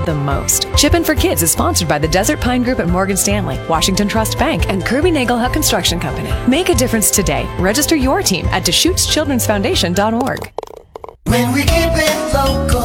the most. Chippin' for Kids is sponsored by the Desert Pine Group at Morgan Stanley, Washington Trust Bank, and Kirby Nagelhut Construction Company. Make a difference today. Register your team at DeschutesChildren'sFoundation.org. When we keep it local,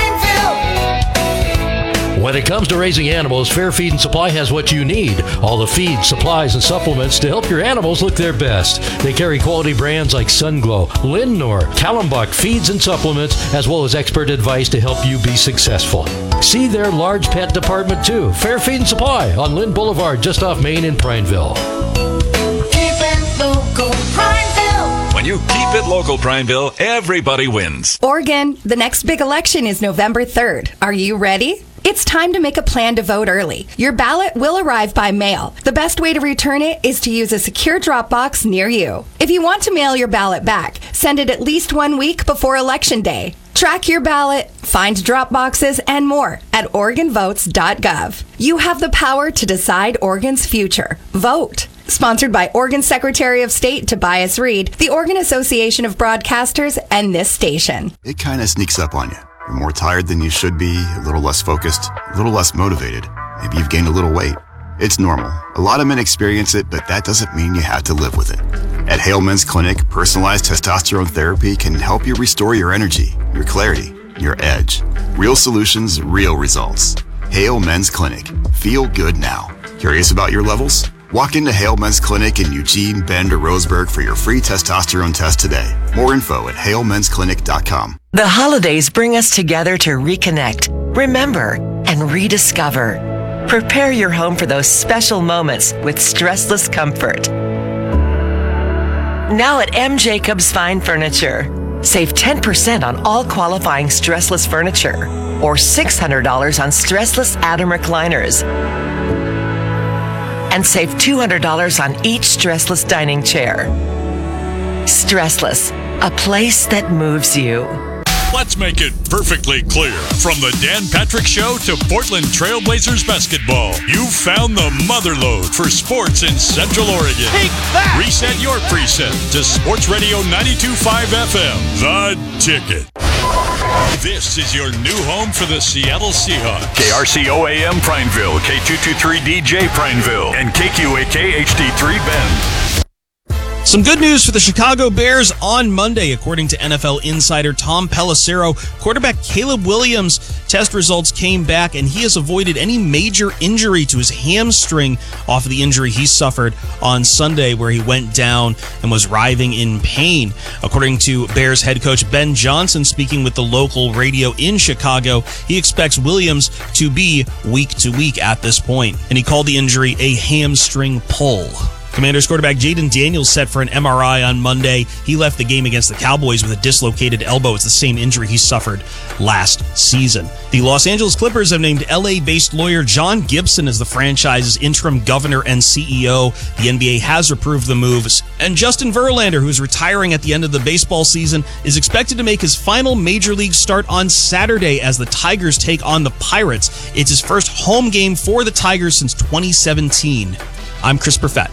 Prineville. When it comes to raising animals, Fair Feed and Supply has what you need. All the feed, supplies, and supplements to help your animals look their best. They carry quality brands like Sunglow, Lindnor, Kallenbach feeds and supplements, as well as expert advice to help you be successful. See their large pet department too. Fair Feed and Supply on Lynn Boulevard, just off Main in Prineville. Keep it local, Prineville. When you keep it local, Prineville, everybody wins. Oregon, the next big election is November 3rd. Are you ready? It's time to make a plan to vote early. Your ballot will arrive by mail. The best way to return it is to use a secure drop box near you. If you want to mail your ballot back, send it at least 1 week before Election Day. Track your ballot, find drop boxes, and more at OregonVotes.gov. You have the power to decide Oregon's future. Vote. Sponsored by Oregon Secretary of State Tobias Reed, the Oregon Association of Broadcasters, and this station. It kind of sneaks up on you. You're more tired than you should be, a little less focused, a little less motivated. Maybe you've gained a little weight. It's normal. A lot of men experience it, but that doesn't mean you have to live with it. At Hale Men's Clinic, personalized testosterone therapy can help you restore your energy, your clarity, your edge. Real solutions, real results. Hale Men's Clinic. Feel good now. Curious about your levels? Walk into Hale Men's Clinic in Eugene, Bend, or Roseburg for your free testosterone test today. More info at halemensclinic.com. The holidays bring us together to reconnect, remember, and rediscover. Prepare your home for those special moments with stressless comfort. Now at M. Jacobs Fine Furniture. Save 10% on all qualifying stressless furniture or $600 on stressless Adam recliners. And save $200 on each stressless dining chair. Stressless, a place that moves you. Let's make it perfectly clear. From the Dan Patrick Show to Portland Trailblazers basketball, you've found the motherlode for sports in Central Oregon. Take that! Reset your preset to Sports Radio 92.5 FM, The Ticket. This is your new home for the Seattle Seahawks. KRCO-AM Prineville, K223DJ Prineville, and KQAK HD3 Bend. Some good news for the Chicago Bears on Monday. According to NFL insider Tom Pelissero, quarterback Caleb Williams' test results came back, and he has avoided any major injury to his hamstring off of the injury he suffered on Sunday, where he went down and was writhing in pain. According to Bears head coach Ben Johnson, speaking with the local radio in Chicago, he expects Williams to be week to week at this point, and he called the injury a hamstring pull. Commanders quarterback Jaden Daniels set for an MRI on Monday. He left the game against the Cowboys with a dislocated elbow. It's the same injury he suffered last season. The Los Angeles Clippers have named LA-based lawyer John Gibson as the franchise's interim governor and CEO. The NBA has approved the moves. And Justin Verlander, who's retiring at the end of the baseball season, is expected to make his final major league start on Saturday as the Tigers take on the Pirates. It's his first home game for the Tigers since 2017. I'm Chris Perfett.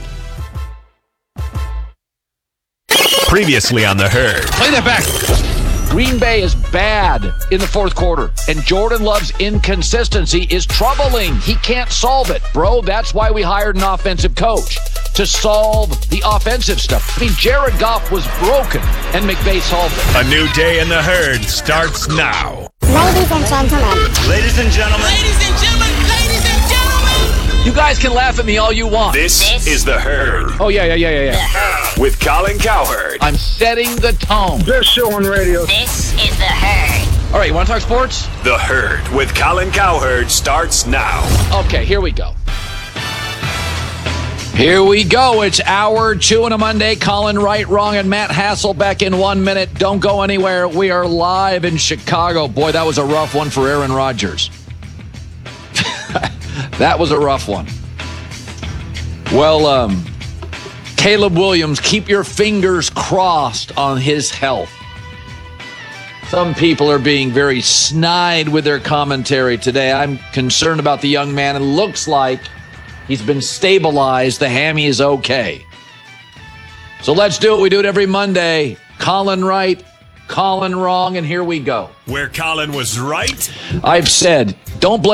Previously on The Herd. Play that back. Green Bay is bad in the fourth quarter, and Jordan Love's inconsistency is troubling. He can't solve it. Bro, that's why we hired an offensive coach, to solve the offensive stuff. I mean, Jared Goff was broken, and McVay solved it. A new day in The Herd starts now. Ladies and gentlemen. Ladies and gentlemen. Ladies and gentlemen. Ladies and gentlemen. You guys can laugh at me all you want. This is The Herd. Oh, yeah. With Colin Cowherd. I'm setting the tone. Best show on radio. This is The Herd. All right, you want to talk sports? The Herd with Colin Cowherd starts now. Okay, here we go. It's hour 2 on a Monday. Colin Right, Wrong, and Matt Hasselbeck in 1 minute. Don't go anywhere. We are live in Chicago. Boy, that was a rough one for Aaron Rodgers. That was a rough one. Well, Caleb Williams, keep your fingers crossed on his health. Some people are being very snide with their commentary today. I'm concerned about the young man. It looks like he's been stabilized. The hammy is okay. So let's do it. We do it every Monday. Colin Right, Colin Wrong, and here we go. Where Colin was right. I've said, don't blame